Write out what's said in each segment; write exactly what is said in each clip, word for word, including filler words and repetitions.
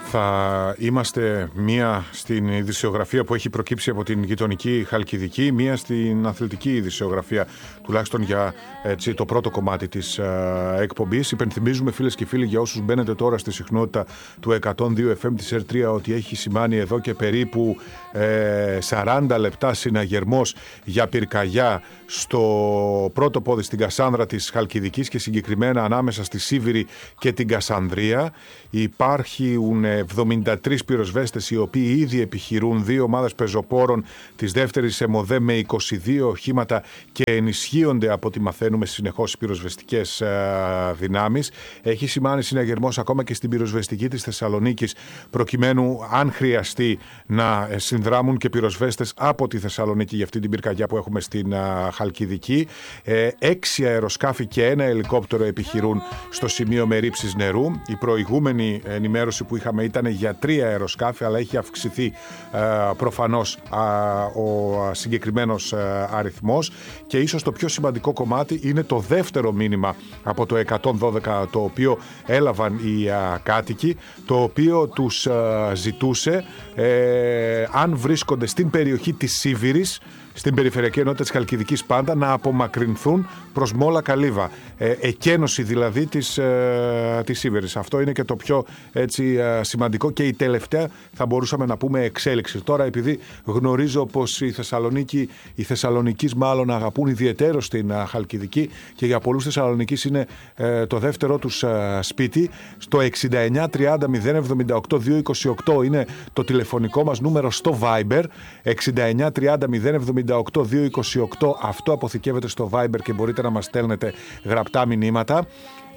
Θα είμαστε μία στην ειδησιογραφία που έχει προκύψει από την γειτονική Χαλκιδική, μία στην αθλητική ειδησιογραφία, τουλάχιστον για έτσι, το πρώτο κομμάτι της ε, εκπομπής. Υπενθυμίζουμε, φίλες και φίλοι, για όσους μπαίνετε τώρα στη συχνότητα του εκατόν δύο εφ εμ της Ερ τρία, ότι έχει σημάνει εδώ και περίπου ε, σαράντα λεπτά συναγερμός για πυρκαγιά στο πρώτο πόδι στην Κασάνδρα της Χαλκιδικής και συγκεκριμένα ανάμεσα στη Σίβηρη και την Κασανδρία. Υπάρχουν εβδομήντα τρεις πυροσβέστες οι οποίοι ήδη επιχειρούν, δύο ομάδες πεζοπόρων της δεύτερης ΕΜΟΔΕ με είκοσι δύο οχήματα και ενισχύονται από ό,τι μαθαίνουμε συνεχώς οι πυροσβεστικές δυνάμεις. Έχει σημάνει συναγερμός ακόμα και στην πυροσβεστική της Θεσσαλονίκης, προκειμένου αν χρειαστεί να συνδράμουν και πυροσβέστες από τη Θεσσαλονίκη για αυτή την πυρκαγιά που έχουμε στην Χαλκιδική. Έξι αεροσκάφη και ένα ελικόπτερο επιχειρούν στο σημείο με ρήψεις νερού. Η προηγούμενη ενημέρωση που είχαμε ήταν για τρία αεροσκάφη, αλλά έχει αυξηθεί ε, προφανώς α, ο συγκεκριμένος ε, αριθμός, και ίσως το πιο σημαντικό κομμάτι είναι το δεύτερο μήνυμα από το εκατόν δώδεκα, το οποίο έλαβαν οι α, κάτοικοι, το οποίο τους α, ζητούσε ε, αν βρίσκονται στην περιοχή της Σίβηρης, στην περιφερειακή ενότητα της Χαλκιδικής πάντα, να απομακρυνθούν προς Μόλα Καλύβα. Ε, εκένωση δηλαδή της, ε, της Σίβηρης. Αυτό είναι και το πιο έτσι, ε, σημαντικό και η τελευταία, θα μπορούσαμε να πούμε, εξέλιξη. Τώρα, επειδή γνωρίζω πως οι Θεσσαλονίκη, οι Θεσσαλονικείς μάλλον αγαπούν ιδιαιτέρως στην ε, Χαλκιδική και για πολλούς Θεσσαλονικείς είναι ε, το δεύτερό τους ε, σπίτι, στο εξήντα εννιά τριάντα μηδέν εβδομήντα οκτώ διακόσια είκοσι οκτώ είναι το τηλεφωνικό μας νούμερο στο Viber, εξήντα εννιά τριάντα μηδέν εβδομήντα οκτώ διακόσια είκοσι οκτώ. Αυτό αποθηκεύεται στο Viber και μπορείτε να μας στέλνετε γραπτά μηνύματα.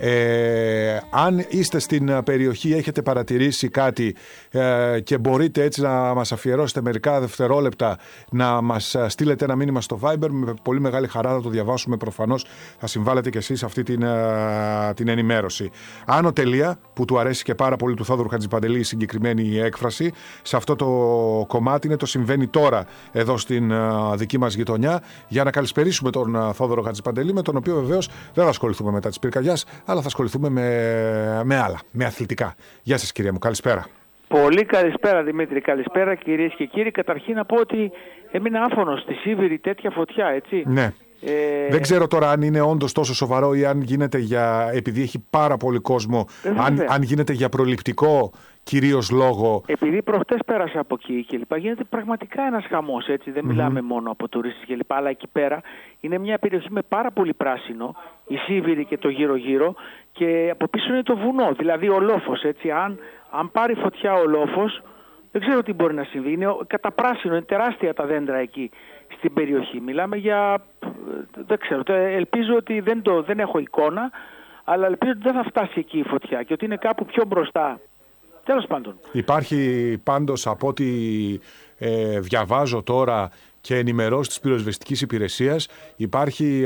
Ε, αν είστε στην περιοχή, έχετε παρατηρήσει κάτι ε, και μπορείτε έτσι να μας αφιερώσετε μερικά δευτερόλεπτα να μας στείλετε ένα μήνυμα στο Viber, με πολύ μεγάλη χαρά θα το διαβάσουμε. Προφανώς θα συμβάλλετε κι εσείς αυτή την, ε, την ενημέρωση. Άνω τελεία, που του αρέσει και πάρα πολύ του Θόδωρου Χατζηπαντελή η συγκεκριμένη έκφραση, σε αυτό το κομμάτι είναι το συμβαίνει τώρα εδώ στην ε, δική μας γειτονιά, για να καλησπερίσουμε τον ε, Θόδωρο Χατζηπαντελή, με τον οποίο βεβαίως δεν θα ασχοληθούμε μετά της πυρκαγιάς, αλλά θα ασχοληθούμε με, με άλλα, με αθλητικά. Γεια σας, κυρία μου, καλησπέρα. Πολύ καλησπέρα, Δημήτρη, καλησπέρα κυρίες και κύριοι. Καταρχήν να πω ότι έμεινα άφωνος στη Σίβηρη τέτοια φωτιά, έτσι. Ναι. Ε... Δεν ξέρω τώρα αν είναι όντως τόσο σοβαρό ή αν γίνεται για, επειδή έχει πάρα πολύ κόσμο, ε, αν, αν γίνεται για προληπτικό κυρίως λόγο. Επειδή προχτές πέρασα από εκεί και λοιπά, γίνεται πραγματικά ένας χαμός, έτσι. Δεν mm-hmm. μιλάμε μόνο από τουρίστες και λοιπά, αλλά εκεί πέρα είναι μια περιοχή με πάρα πολύ πράσινο, η Σίβηρη και το γύρω-γύρω, και από πίσω είναι το βουνό, δηλαδή ο λόφος, έτσι. Αν, αν πάρει φωτιά ο λόφος, δεν ξέρω τι μπορεί να συμβεί. Είναι καταπράσινο, είναι τεράστια τα δέντρα εκεί στην περιοχή. Μιλάμε για, δεν ξέρω, ελπίζω ότι δεν, το, δεν έχω εικόνα, αλλά ελπίζω ότι δεν θα φτάσει εκεί η φωτιά και ότι είναι κάπου πιο μπροστά. Τέλος πάντων. Υπάρχει πάντως, από ό,τι ε, διαβάζω τώρα και ενημερώσεις της πυροσβεστικής υπηρεσίας, υπάρχει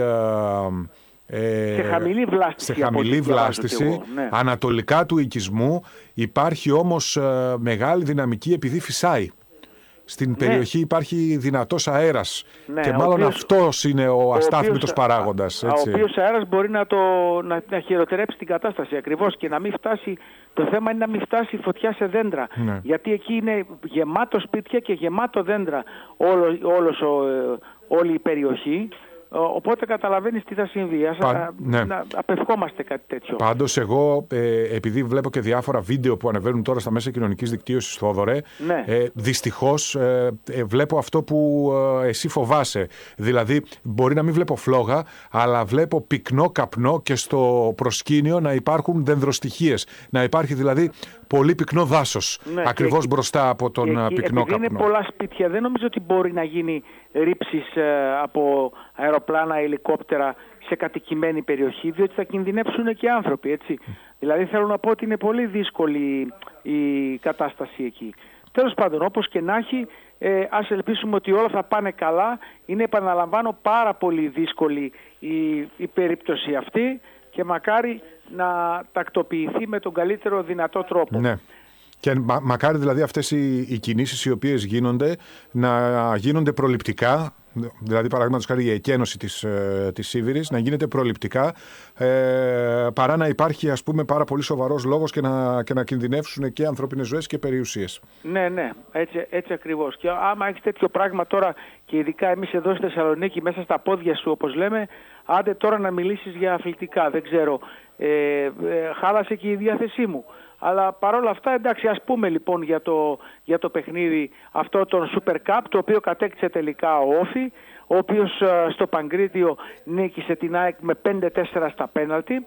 ε, σε χαμηλή βλάστηση, σε χαμηλή βλάστηση εγώ, ναι. ανατολικά του οικισμού. Υπάρχει όμως ε, μεγάλη δυναμική επειδή φυσάει. Στην ναι. περιοχή υπάρχει δυνατός αέρας, ναι, και μάλλον οποίος, αυτός είναι ο αστάθμητος παράγοντας. Έτσι. Ο οποίος αέρας μπορεί να, το, να, να χειροτερέψει την κατάσταση ακριβώς και να μην φτάσει. Το θέμα είναι να μην φτάσει η φωτιά σε δέντρα. Ναι. Γιατί εκεί είναι γεμάτο σπίτια και γεμάτο δέντρα όλο, όλος ο, όλη η περιοχή. Οπότε καταλαβαίνεις τι θα συμβεί. Ας Πα, ναι. να απευχόμαστε κάτι τέτοιο. Πάντως εγώ, ε, επειδή βλέπω και διάφορα βίντεο που ανεβαίνουν τώρα στα μέσα κοινωνικής δικτύωσης, Θόδωρε, ναι. ε, δυστυχώς ε, ε, βλέπω αυτό που ε, εσύ φοβάσαι. Δηλαδή μπορεί να μην βλέπω φλόγα, αλλά βλέπω πυκνό καπνό και στο προσκήνιο να υπάρχουν δενδροστοιχίες. Να υπάρχει δηλαδή πολύ πυκνό δάσος, ναι, ακριβώς μπροστά από τον εκεί, πυκνό επειδή καπνό. Είναι πολλά σπίτια, δεν νομίζω ότι μπορεί να γίνει ρήψεις ε, από αεροπλάνα, ελικόπτερα σε κατοικημένη περιοχή, διότι θα κινδυνεύσουν και άνθρωποι, έτσι. Mm. Δηλαδή θέλω να πω ότι είναι πολύ δύσκολη η κατάσταση εκεί. Τέλος πάντων, όπως και να έχει, ε, ας ελπίσουμε ότι όλα θα πάνε καλά. Είναι, επαναλαμβάνω, πάρα πολύ δύσκολη η, η περίπτωση αυτή και μακάρι να τακτοποιηθεί με τον καλύτερο δυνατό τρόπο. Ναι. Και μα, μακάρι δηλαδή αυτές οι, οι κινήσεις οι οποίες γίνονται να γίνονται προληπτικά, Δηλαδή, παραδείγματος χάρη, η εκένωση της, της Σίβηρης να γίνεται προληπτικά, ε, παρά να υπάρχει, ας πούμε, πάρα πολύ σοβαρός λόγος και να, και να κινδυνεύσουν και ανθρώπινες ζωές και περιουσίες. Ναι, ναι, έτσι, έτσι ακριβώς. Και άμα έχεις τέτοιο πράγμα τώρα, και ειδικά εμείς εδώ στη Θεσσαλονίκη, μέσα στα πόδια σου, όπως λέμε, άντε τώρα να μιλήσεις για αθλητικά, δεν ξέρω, ε, ε, χάλασε και η διάθεσή μου. Αλλά παρόλα αυτά, εντάξει, ας πούμε λοιπόν για το, για το παιχνίδι αυτό τον Super Cup, το οποίο κατέκτησε τελικά ο Όφη, ο οποίος uh, στο Παγκρίτιο νίκησε την ΑΕΚ με πέντε τέσσερα στα πέναλτι.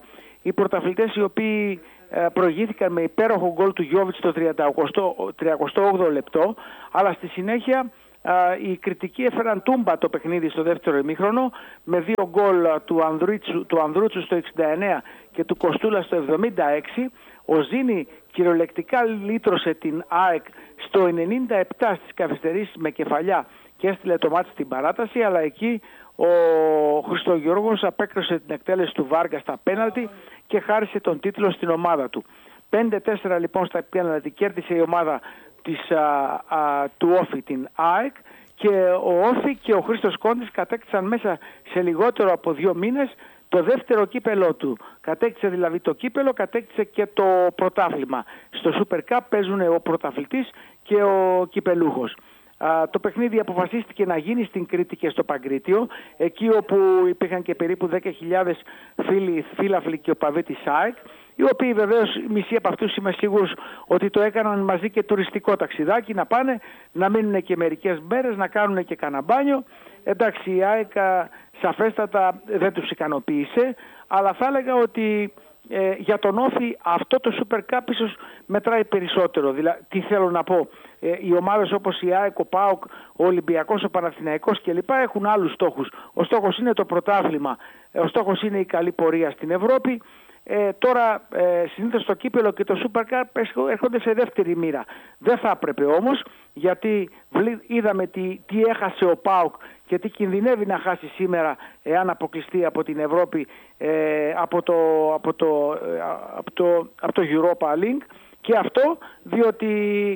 Οι πρωταθλητές οι οποίοι uh, προηγήθηκαν με υπέροχο γκολ του Γιώβιτς στο τριακοστό όγδοο λεπτό, αλλά στη συνέχεια uh, οι κριτικοί έφεραν τούμπα το παιχνίδι στο δεύτερο ημίχρονο με δύο γκολ uh, του, Ανδρούτσου, του Ανδρούτσου στο εξήντα εννέα και του Κοστούλα στο εβδομήντα έξι. Ο Ζήνη κυριολεκτικά λύτρωσε την ΑΕΚ στο ενενήντα επτά στις καθυστερήσεις με κεφαλιά και έστειλε το μάτι στην παράταση, αλλά εκεί ο Χριστογιώργος απέκρουσε την εκτέλεση του Βάργα στα πέναλτι και χάρισε τον τίτλο στην ομάδα του. πέντε τέσσερα λοιπόν στα πέναλτι κέρδισε η ομάδα της, α, α, του Όφη την ΑΕΚ, και ο Όφη και ο Χρήστος Κόντης κατέκτησαν μέσα σε λιγότερο από δύο μήνες το δεύτερο κύπελό του. Κατέκτησε δηλαδή το κύπελο, κατέκτησε και το πρωτάθλημα. Στο Super Cup παίζουν ο πρωταθλητής και ο κυπελούχος. Α, το παιχνίδι αποφασίστηκε να γίνει στην Κρήτη και στο Παγκρίτιο, εκεί όπου υπήρχαν και περίπου δέκα χιλιάδες φίλοι, φίλαθλοι και οπαδοί της ΑΕΚ, οι οποίοι βεβαίως μισοί από αυτούς είμαι σίγουρος ότι το έκαναν μαζί και τουριστικό ταξιδάκι, να πάνε, να μείνουν και μερικές μέρες, να κάνουν και κανένα μπάνιο. Εντάξει, η ΑΕΚ σαφέστατα δεν τους ικανοποίησε, αλλά θα έλεγα ότι ε, για τον Όφη αυτό το Super Cup ίσως μετράει περισσότερο. Δηλαδή, τι θέλω να πω, ε, οι ομάδες όπως η ΑΕΚ, ο ΠΑΟΚ, ο Ολυμπιακός, ο Παναθηναϊκός κλπ. Έχουν άλλους στόχους. Ο στόχος είναι το πρωτάθλημα, ο στόχος είναι η καλή πορεία στην Ευρώπη. Ε, τώρα ε, συνήθως το κύπελο και το Super Cup έρχονται σε δεύτερη μοίρα. Δεν θα έπρεπε όμως, γιατί είδαμε τι, τι έχασε ο ΠΑΟΚ και τι κινδυνεύει να χάσει σήμερα εάν αποκλειστεί από την Ευρώπη, ε, από, το, από, το, από, το, από το Europa League, και αυτό διότι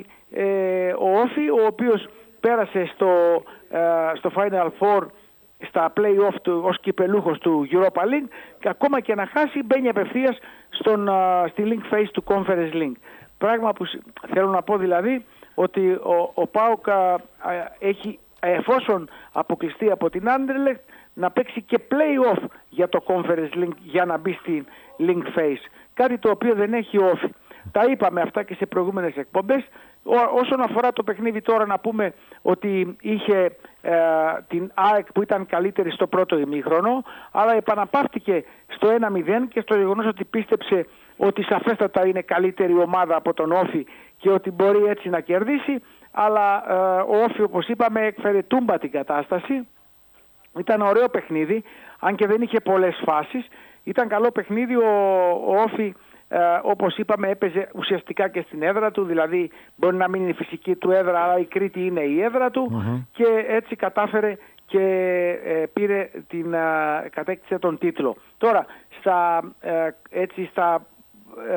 ε, ο Όφη, ο οποίος πέρασε στο, ε, στο Final Four, στα play-off του ως κυπελούχος του Europa League, και ακόμα και να χάσει μπαίνει απευθείας στον, uh, στη link phase του Conference League. Πράγμα που θέλω να πω δηλαδή ότι ο, ο ΠΑΟΚ uh, έχει, εφόσον αποκλειστεί από την Anderlecht, να παίξει και play-off για το Conference League για να μπει στη link phase. Κάτι το οποίο δεν έχει ο Όφη. Τα είπαμε αυτά και σε προηγούμενες εκπομπές. Ό, όσον αφορά το παιχνίδι τώρα, να πούμε ότι είχε ε, την ΑΕΚ που ήταν καλύτερη στο πρώτο ημίχρονο, αλλά επαναπαύτηκε στο ένα μηδέν και στο γεγονός ότι πίστεψε ότι σαφέστατα είναι καλύτερη ομάδα από τον Όφη και ότι μπορεί έτσι να κερδίσει, αλλά ε, ο Όφη, όπως είπαμε, έκφερε τούμπα την κατάσταση. Ήταν ωραίο παιχνίδι, αν και δεν είχε πολλές φάσεις. Ήταν καλό παιχνίδι. Ο, ο Όφη, Ε, όπως είπαμε, έπαιζε ουσιαστικά και στην έδρα του, δηλαδή μπορεί να μην είναι η φυσική του έδρα, αλλά η Κρήτη είναι η έδρα του, mm-hmm. και έτσι κατάφερε και ε, πήρε την, ε, κατέκτησε τον τίτλο. Τώρα, στα, ε, έτσι, στα ε,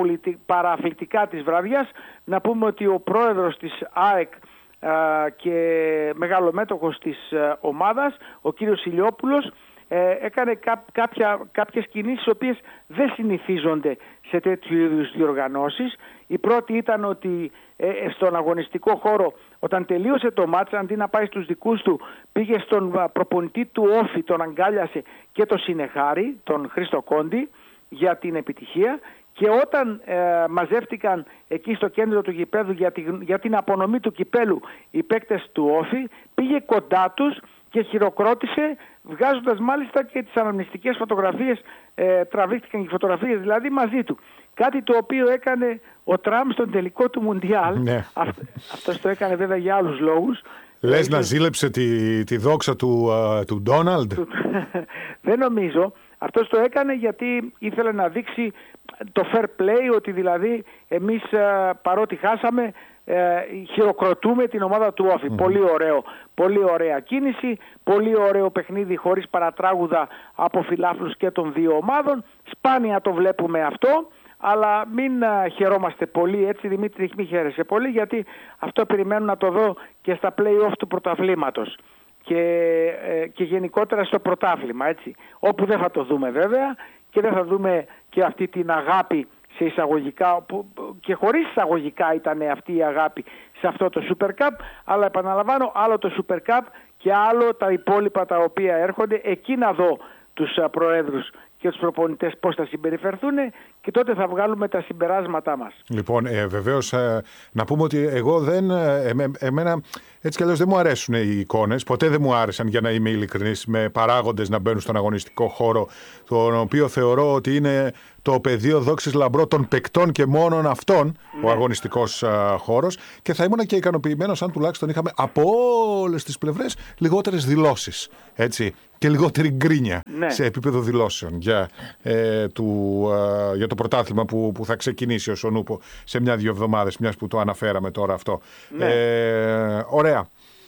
παραθλητικά της βραδιάς, να πούμε ότι ο πρόεδρος της ΑΕΚ ε, και μεγαλομέτωχος της ε, ομάδας, ο κύριος Ηλιόπουλος, Ε, έκανε κά, κάποια, κάποιες κινήσεις οι οποίες δεν συνηθίζονται σε τέτοιου είδους διοργανώσεις. Η πρώτη ήταν ότι ε, στον αγωνιστικό χώρο, όταν τελείωσε το μάτς, αντί να πάει στους δικούς του, πήγε στον προπονητή του Όφη, τον αγκάλιασε και το συνεχάρη, τον Χρήστο Κόντι, για την επιτυχία. Και όταν ε, μαζεύτηκαν εκεί στο κέντρο του γηπέδου για, τη, για την απονομή του κυπέλου οι παίκτες του Όφη, πήγε κοντά τους και χειροκρότησε, βγάζοντας μάλιστα και τις αναμνηστικές φωτογραφίες, ε, τραβήχτηκαν οι φωτογραφίες δηλαδή μαζί του. Κάτι το οποίο έκανε ο Τραμπ στον τελικό του Μουντιάλ. Ναι. Αυτό, αυτός το έκανε βέβαια για άλλους λόγους. Λες να ζήλεψε τη, τη δόξα του, uh, του Ντόναλντ. Δεν νομίζω. Αυτός το έκανε γιατί ήθελε να δείξει το fair play, ότι δηλαδή εμείς uh, παρότι χάσαμε, Ε, χειροκροτούμε την ομάδα του Όφη. Mm-hmm. Πολύ ωραίο, πολύ ωραία κίνηση, πολύ ωραίο παιχνίδι χωρίς παρατράγουδα από φιλάθλους και των δύο ομάδων. Σπάνια το βλέπουμε αυτό, αλλά μην α, χαιρόμαστε πολύ έτσι, Δημήτρη, μην χαίρεσαι πολύ, γιατί αυτό περιμένω να το δω και στα play-off του πρωταθλήματος. και, ε, και γενικότερα στο πρωτάθλημα, έτσι. Όπου δεν θα το δούμε βέβαια και δεν θα δούμε και αυτή την αγάπη σε εισαγωγικά, που, και χωρίς εισαγωγικά ήταν αυτή η αγάπη σε αυτό το Super Cup, αλλά επαναλαμβάνω, άλλο το Super Cup και άλλο τα υπόλοιπα τα οποία έρχονται. Εκεί να δω τους α, προέδρους και τους προπονητές πώς θα συμπεριφερθούν και τότε θα βγάλουμε τα συμπεράσματά μας. Λοιπόν, ε, βεβαίως ε, να πούμε ότι εγώ δεν, ε, ε, εμένα έτσι κι αλλιώς δεν μου αρέσουν οι εικόνες, ποτέ δεν μου άρεσαν, για να είμαι ειλικρινής, με παράγοντες να μπαίνουν στον αγωνιστικό χώρο, τον οποίο θεωρώ ότι είναι το πεδίο δόξης λαμπρό των παικτών και μόνον αυτών, ναι, ο αγωνιστικός α, χώρος, και θα ήμουν και ικανοποιημένος αν τουλάχιστον είχαμε από όλες τις πλευρές λιγότερες δηλώσεις, έτσι, και λιγότερη γκρίνια, ναι, σε επίπεδο δηλώσεων για, ε, του, ε, για το πρωτάθλημα που, που θα ξεκινήσει ο Σονούπο σε μια-δύο εβδομάδες, μιας που το αναφέραμε τώρα αυτό. Ναι. Ε, ωραία.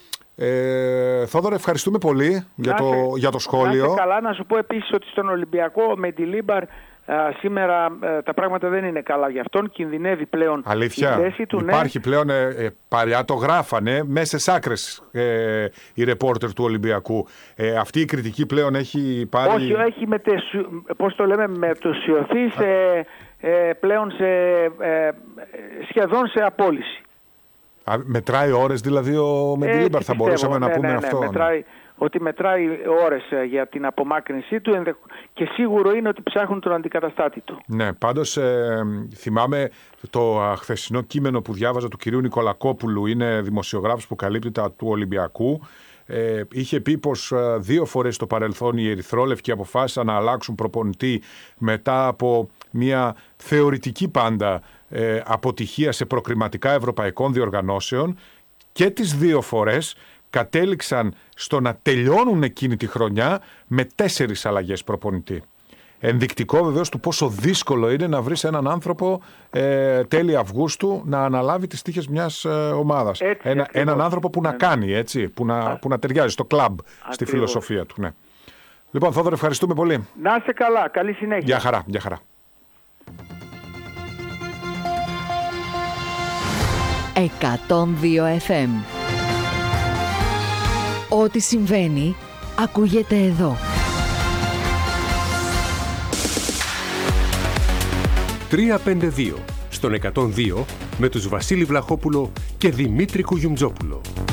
Ε, Θόδωρε, ευχαριστούμε πολύ για το, σε, για το σχόλιο. Να σε καλά. Να σου πω επίσης ότι στον Ολυμπιακό με τη Λίμπαρ σήμερα ε, τα πράγματα δεν είναι καλά για αυτόν. Κινδυνεύει πλέον Αλήθεια. η θέση του. Υπάρχει ναι. πλέον, ε, ε, παλιά το γράφανε μέσες άκρες ε, οι ρεπόρτερ του Ολυμπιακού. Ε, αυτή η κριτική πλέον έχει πάρει... Όχι, έχει μετεσου... πώς το λέμε, μετουσιωθεί σε, ε, πλέον σε, ε, σχεδόν σε απόλυση. Α, μετράει ώρες δηλαδή ο Μεντιλίμπαρ, θα μπορούσαμε ναι, να πούμε ναι, ναι, αυτό. Μετράει, ότι μετράει ώρες για την απομάκρυνσή του και σίγουρο είναι ότι ψάχνουν τον αντικαταστάτη του. Ναι, πάντως ε, θυμάμαι το α, χθεσινό κείμενο που διάβαζα του κυρίου Νικολακόπουλου, είναι δημοσιογράφος που καλύπτει τα του Ολυμπιακού. Ε, είχε πει πως ε, δύο φορές στο παρελθόν οι ερυθρόλευκοι αποφάσισαν να αλλάξουν προπονητή μετά από μια θεωρητική πάντα ε, αποτυχία σε προκριματικά ευρωπαϊκών διοργανώσεων, και τις δύο φορές κατέληξαν στο να τελειώνουν εκείνη τη χρονιά με τέσσερις αλλαγές προπονητή. Ενδεικτικό βεβαίως του πόσο δύσκολο είναι να βρεις έναν άνθρωπο ε, τέλη Αυγούστου να αναλάβει τις τύχες μιας ε, ομάδας. Έτσι, Ένα, έναν άνθρωπο που να κάνει, έτσι, που να, που να ταιριάζει στο κλαμπ, ακριβώς, στη φιλοσοφία του. Ναι. Λοιπόν, Θόδωρε, ευχαριστούμε πολύ. Να είσαι καλά, καλή συνέχεια. Γεια χαρά, γεια χαρά. εκατόν δύο εφ εμ. Ό,τι συμβαίνει, ακούγεται εδώ. τριακόσια πενήντα δύο στον εκατόν δύο με τους Βασίλη Βλαχόπουλο και Δημήτρη Κουγιουμτζόπουλο.